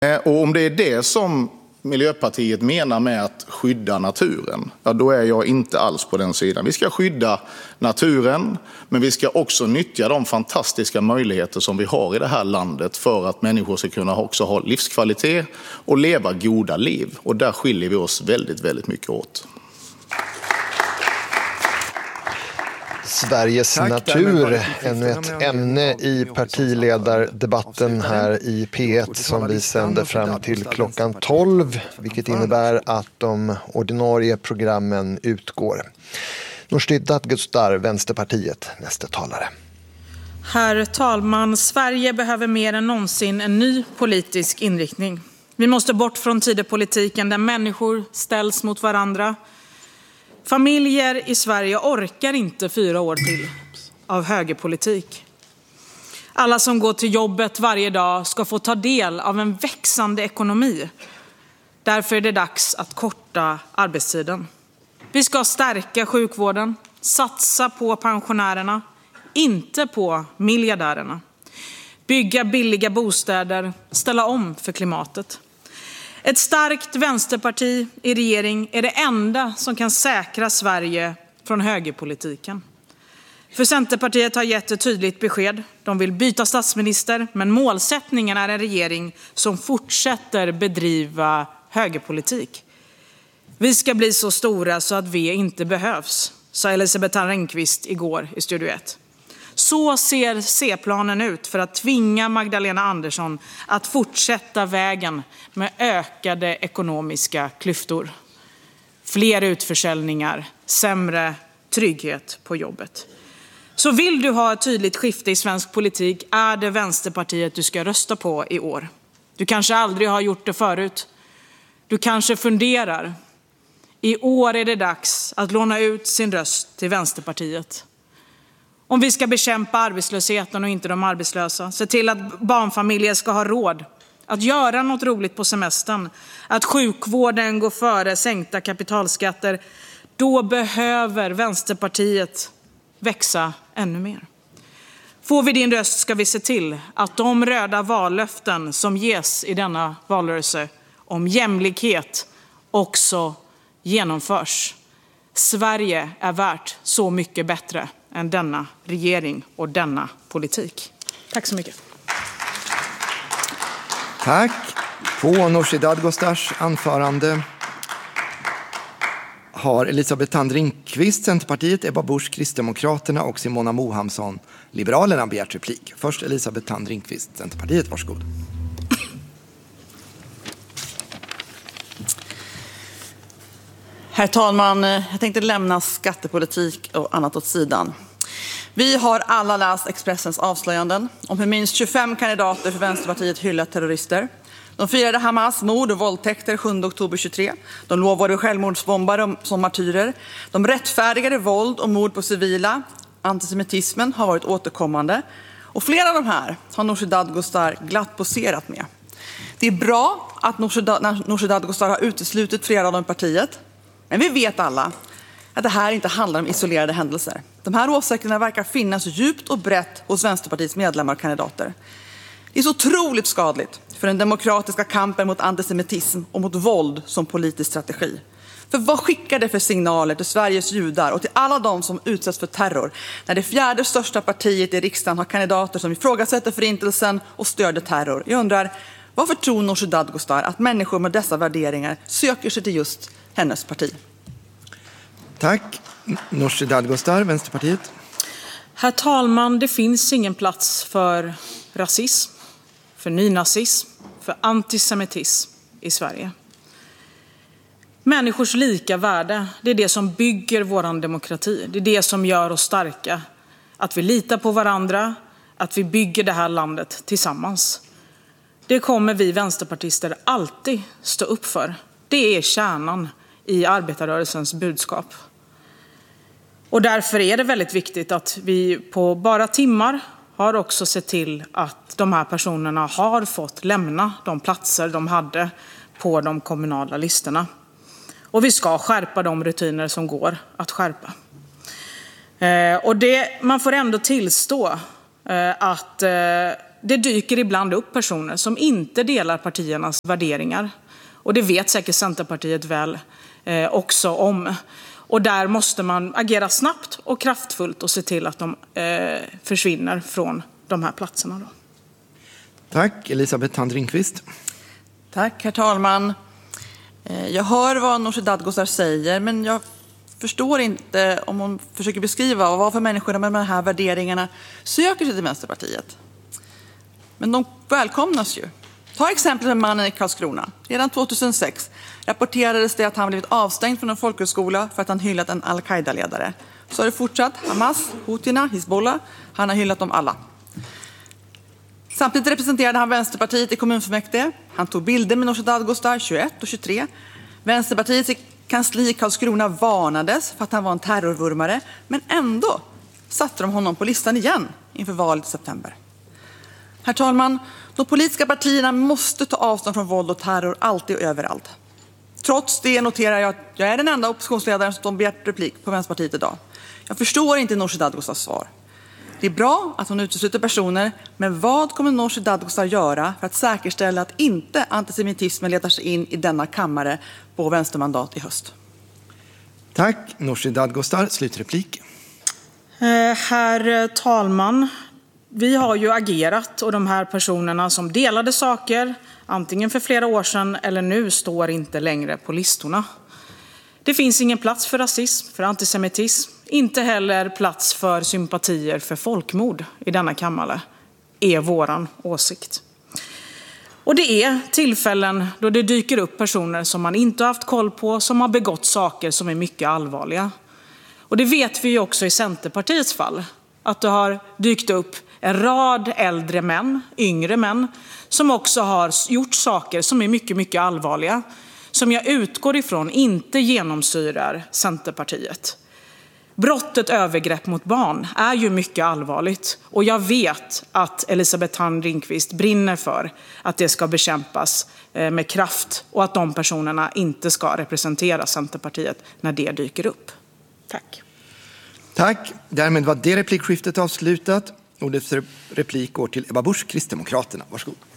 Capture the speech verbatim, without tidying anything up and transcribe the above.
Och om det är det som Miljöpartiet menar med att skydda naturen, ja, då är jag inte alls på den sidan. Vi ska skydda naturen, men vi ska också nyttja de fantastiska möjligheter som vi har i det här landet för att människor ska kunna också ha livskvalitet och leva goda liv. Och där skiljer vi oss väldigt, väldigt mycket åt. Sveriges Tack, natur, ännu ett ämne i partiledardebatten här i P ett som vi sänder fram till klockan tolv, vilket innebär att de ordinarie programmen utgår. Nooshi Dadgostar, Vänsterpartiet, nästa talare. Herr talman, Sverige behöver mer än någonsin en ny politisk inriktning. Vi måste bort från tidepolitiken där människor ställs mot varandra. Familjer i Sverige orkar inte fyra år till av högerpolitik. Alla som går till jobbet varje dag ska få ta del av en växande ekonomi. Därför är det dags att korta arbetstiden. Vi ska stärka sjukvården, satsa på pensionärerna, inte på miljardärerna. Bygga billiga bostäder, ställa om för klimatet. Ett starkt vänsterparti i regering är det enda som kan säkra Sverige från högerpolitiken. För Centerpartiet har gett ett tydligt besked. De vill byta statsminister, men målsättningen är en regering som fortsätter bedriva högerpolitik. Vi ska bli så stora så att vi inte behövs, sa Elisabeth Thand-Ringqvist igår i Studio ett. Så ser C-planen ut för att tvinga Magdalena Andersson att fortsätta vägen med ökade ekonomiska klyftor. Fler utförsäljningar, sämre trygghet på jobbet. Så vill du ha ett tydligt skifte i svensk politik är det Vänsterpartiet du ska rösta på i år. Du kanske aldrig har gjort det förut. Du kanske funderar. I år är det dags att låna ut sin röst till Vänsterpartiet. Om vi ska bekämpa arbetslösheten och inte de arbetslösa. Se till att barnfamiljer ska ha råd att göra något roligt på semestern. Att sjukvården går före sänkta kapitalskatter. Då behöver Vänsterpartiet växa ännu mer. Får vi din röst ska vi se till att de röda vallöften som ges i denna valrörelse om jämlikhet också genomförs. Sverige är värt så mycket bättre än denna regering och denna politik. Tack så mycket. Tack. På Nooshi Dadgostars anförande har Elisabeth Thand-Ringqvist, Centerpartiet, Ebba Busch, Kristdemokraterna och Simona Mohamsson, Liberalerna, begärt replik. Först Elisabeth Thand-Ringqvist, Centerpartiet, varsågod. Herr talman, jag tänkte lämna skattepolitik och annat åt sidan. Vi har alla läst Expressens avslöjanden om hur minst tjugofem kandidater för Vänsterpartiet hyllat terrorister. De firade Hamas mord och våldtäkter sjunde oktober tjugotre. De lovade självmordsbombare som martyrer. De rättfärdigade våld och mord på civila. Antisemitismen har varit återkommande. Och flera av de här har Nooshi Dadgostar glatt poserat med. Det är bra att Nooshi Dadgostar har uteslutit flera av dem i partiet. Men vi vet alla att det här inte handlar om isolerade händelser. De här åsikterna verkar finnas djupt och brett hos Vänsterpartiets medlemmar och kandidater. Det är så otroligt skadligt för den demokratiska kampen mot antisemitism och mot våld som politisk strategi. För vad skickar det för signaler till Sveriges judar och till alla de som utsätts för terror när det fjärde största partiet i riksdagen har kandidater som ifrågasätter förintelsen och stöder terror? Jag undrar, varför tror Nooshi Dadgostar att människor med dessa värderingar söker sig till just hennes parti? Tack. Nooshi Dadgostar, Vänsterpartiet. Herr talman, det finns ingen plats för rasism, för nynazism, för antisemitism i Sverige. Människors lika värde, det är det som bygger våran demokrati. Det är det som gör oss starka. Att vi litar på varandra, att vi bygger det här landet tillsammans. Det kommer vi vänsterpartister alltid stå upp för. Det är kärnan i arbetarrörelsens budskap. Och därför är det väldigt viktigt att vi på bara timmar har också sett till att de här personerna har fått lämna de platser de hade på de kommunala listorna. Och vi ska skärpa de rutiner som går att skärpa. Eh, och det, man får ändå tillstå eh, att eh, det dyker ibland upp personer som inte delar partiernas värderingar. Och det vet säkert Centerpartiet väl eh, också om. Och där måste man agera snabbt och kraftfullt och se till att de eh, försvinner från de här platserna. Då. Tack, Elisabeth Thand Ringqvist. Tack, herr talman. Jag hör vad Nooshi Dadgostar säger, men jag förstår inte om hon försöker beskriva varför människor med de här värderingarna söker sig till Vänsterpartiet. Men de välkomnas ju. Ta exemplet med mannen i Karlskrona. Redan tjugohundrasex rapporterades det att han blivit avstängd från en folkhögskola för att han hyllat en al-Qaida-ledare. Så har det fortsatt. Hamas, Houthierna, Hizbollah. Han har hyllat dem alla. Samtidigt representerade han Vänsterpartiet i kommunfullmäktige. Han tog bilder med Nooshi Dadgostar tjugoett och tjugotre. Vänsterpartiets kansli i Karlskrona varnades för att han var en terrorvurmare. Men ändå satte de honom på listan igen inför valet i september. Herr talman, de politiska partierna måste ta avstånd från våld och terror alltid och överallt. Trots det noterar jag att jag är den enda oppositionsledaren som begärt replik på Vänsterpartiet idag. Jag förstår inte Nooshi Dadgostars svar. Det är bra att hon utesluter personer, men vad kommer Nooshi Dadgostar göra för att säkerställa att inte antisemitismen letar sig in i denna kammare på vänstermandat i höst? Tack, Nooshi Dadgostar. Slutreplik. Eh, herr talman, vi har ju agerat och de här personerna som delade saker, antingen för flera år sedan eller nu, står inte längre på listorna. Det finns ingen plats för rasism, för antisemitism, inte heller plats för sympatier för folkmord i denna kammare, är våran åsikt. Och det är tillfällen då det dyker upp personer som man inte har haft koll på, som har begått saker som är mycket allvarliga. Och det vet vi ju också i Centerpartiets fall, att det har dykt upp en rad äldre män, yngre män, som också har gjort saker som är mycket, mycket allvarliga, som jag utgår ifrån inte genomsyrar Centerpartiet. Brottet övergrepp mot barn är ju mycket allvarligt, och jag vet att Elisabeth Thand Ringqvist brinner för att det ska bekämpas med kraft och att de personerna inte ska representera Centerpartiet när det dyker upp. Tack. Tack. Därmed var det replikskiftet avslutat. Ordets replik går till Ebba Busch, Kristdemokraterna. Varsågod.